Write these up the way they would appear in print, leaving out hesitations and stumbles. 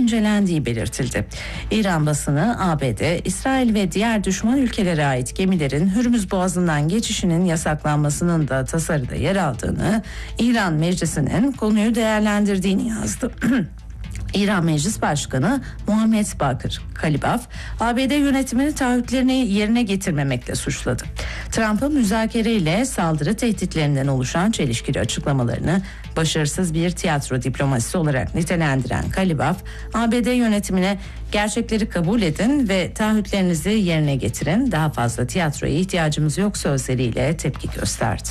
incelendiği belirtildi. İran basını ABD, İsrail ve diğer düşman ülkelere ait gemilerin Hürmüz Boğazı'ndan geçişinin yasaklanmasının da tasarıda yer aldığını, İran Meclisi'nin konuyu değerlendirdiğini yazdı. İran Meclis Başkanı Muhammed Bakır Kalibaf, ABD yönetimini taahhütlerini yerine getirmemekle suçladı. Trump'ın müzakereyle saldırı tehditlerinden oluşan çelişkili açıklamalarını başarısız bir tiyatro diplomasisi olarak nitelendiren Kalibaf, ABD yönetimine gerçekleri kabul edin ve taahhütlerinizi yerine getirin, daha fazla tiyatroya ihtiyacımız yok sözleriyle tepki gösterdi.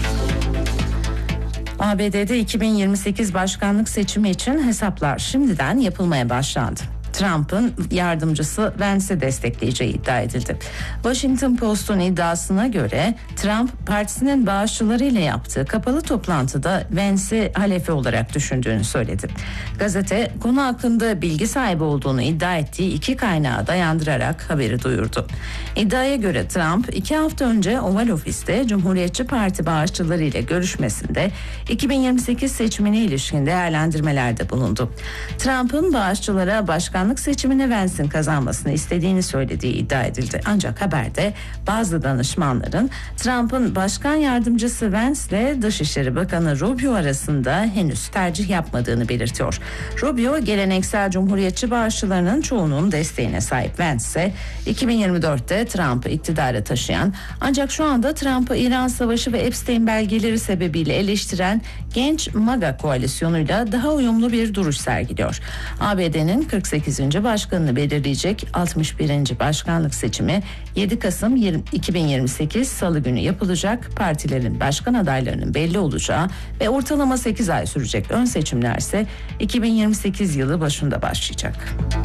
ABD'de 2028 başkanlık seçimi için hesaplar şimdiden yapılmaya başlandı. Trump'ın yardımcısı Vance'i destekleyeceği iddia edildi. Washington Post'un iddiasına göre Trump partisinin bağışçılarıyla yaptığı kapalı toplantıda Vance'i halefi olarak düşündüğünü söyledi. Gazete konu hakkında bilgi sahibi olduğunu iddia ettiği iki kaynağa dayandırarak haberi duyurdu. İddiaya göre Trump 2 hafta önce Oval Ofis'te Cumhuriyetçi Parti bağışçılarıyla görüşmesinde 2028 seçimine ilişkin değerlendirmelerde bulundu. Trump'ın bağışçılara başkanlık seçimine Vance'in kazanmasını istediğini söylediği iddia edildi. Ancak haberde bazı danışmanların Trump'ın başkan yardımcısı Vance ile Dışişleri Bakanı Rubio arasında henüz tercih yapmadığını belirtiyor. Rubio, geleneksel Cumhuriyetçi bağışçılarının çoğunun desteğine sahip. Vance ise 2024'te Trump'ı iktidara taşıyan, ancak şu anda Trump'ı İran Savaşı ve Epstein belgeleri sebebiyle eleştiren genç MAGA koalisyonuyla daha uyumlu bir duruş sergiliyor. ABD'nin 48. başkanını belirleyecek 61. başkanlık seçimi 7 Kasım 2028 Salı günü yapılacak. Partilerin başkan adaylarının belli olacağı ve ortalama 8 ay sürecek ön seçimler ise 2028 yılı başında başlayacak.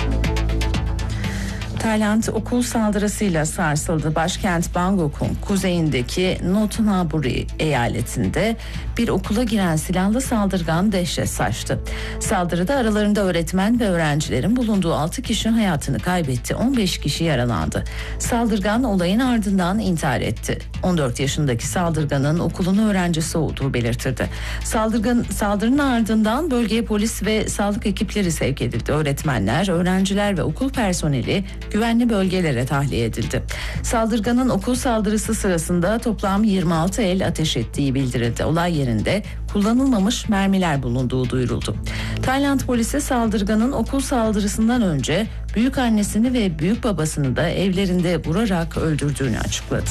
Tayland okul saldırısıyla sarsıldı. Başkent Bangkok'un kuzeyindeki Nonthaburi eyaletinde bir okula giren silahlı saldırgan dehşet saçtı. Saldırıda aralarında öğretmen ve öğrencilerin bulunduğu 6 kişi hayatını kaybetti. 15 kişi yaralandı. Saldırgan olayın ardından intihar etti. 14 yaşındaki saldırganın okulun öğrencisi olduğu belirtildi. Saldırının ardından bölgeye polis ve sağlık ekipleri sevk edildi. Öğretmenler, öğrenciler ve okul personeli güvenli bölgelere tahliye edildi. Saldırganın okul saldırısı sırasında toplam 26 el ateş ettiği bildirildi. Olay yerinde kullanılmamış mermiler bulunduğu duyuruldu. Tayland polisi saldırganın okul saldırısından önce büyük annesini ve büyük babasını da evlerinde vurarak öldürdüğünü açıkladı.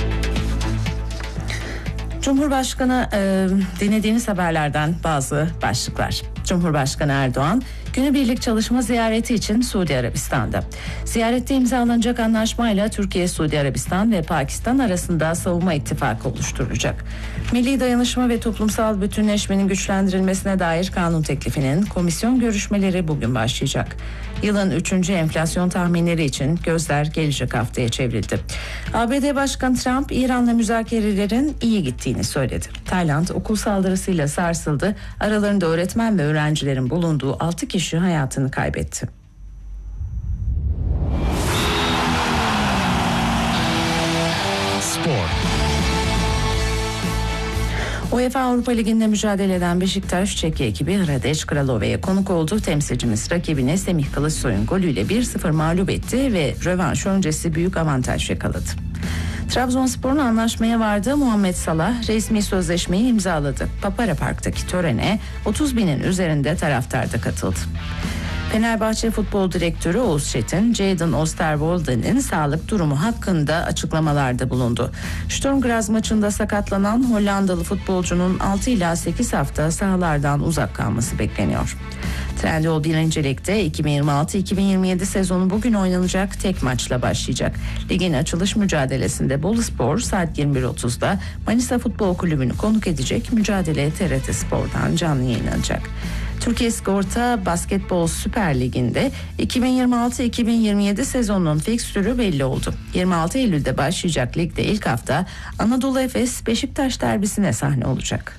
Cumhurbaşkanı dinlediğiniz haberlerden bazı başlıklar. Cumhurbaşkanı Erdoğan günübirlik çalışma ziyareti için Suudi Arabistan'da. Ziyarette imzalanacak anlaşmayla Türkiye, Suudi Arabistan ve Pakistan arasında savunma ittifakı oluşturulacak. Milli dayanışma ve toplumsal bütünleşmenin güçlendirilmesine dair kanun teklifinin komisyon görüşmeleri bugün başlayacak. Yılın 3. enflasyon tahminleri için gözler gelecek haftaya çevrildi. ABD Başkanı Trump, İran'la müzakerelerin iyi gittiğini söyledi. Tayland okul saldırısıyla sarsıldı. Aralarında öğretmen ve öğrencilerin bulunduğu 6 kişi hayatını kaybetti. Spor. UEFA Avrupa Ligi'nde mücadele eden Beşiktaş, Çek ekibi Hradec Kralova'ya konuk oldu. Temsilcimiz rakibine Semih Kılıçsoy'un golüyle 1-0 mağlup etti ve rövanş öncesi büyük avantaj yakaladı. Trabzonspor'un anlaşmaya vardığı Muhammed Salah resmi sözleşmeyi imzaladı. Papara Park'taki törene 30 binin üzerinde taraftar da katıldı. Fenerbahçe Futbol Direktörü Oğuz Çetin, Jadon Oosterwolde'nin sağlık durumu hakkında açıklamalarda bulundu. Sturm Graz maçında sakatlanan Hollandalı futbolcunun 6 ila 8 hafta sahalardan uzak kalması bekleniyor. Trendyol 1. Lig'de 2026-2027 sezonu bugün oynanacak tek maçla başlayacak. Ligin açılış mücadelesinde Boluspor saat 21.30'da Manisa Futbol Kulübü'nü konuk edecek. Mücadele TRT Spor'dan canlı yayınlanacak. Türkiye Sigorta Basketbol Süper Ligi'nde 2026-2027 sezonunun fikstürü belli oldu. 26 Eylül'de başlayacak ligde ilk hafta Anadolu Efes Beşiktaş derbisine sahne olacak.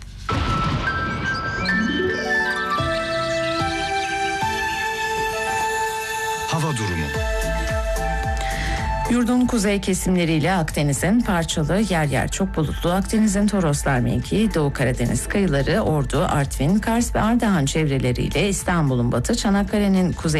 Hava durumu. Yurdun kuzey kesimleriyle Akdeniz'in parçalı yer yer çok bulutlu, Akdeniz'in Toroslar mevkii, Doğu Karadeniz kıyıları, Ordu, Artvin, Kars ve Ardahan çevreleriyle İstanbul'un batı, Çanakkale'nin kuzey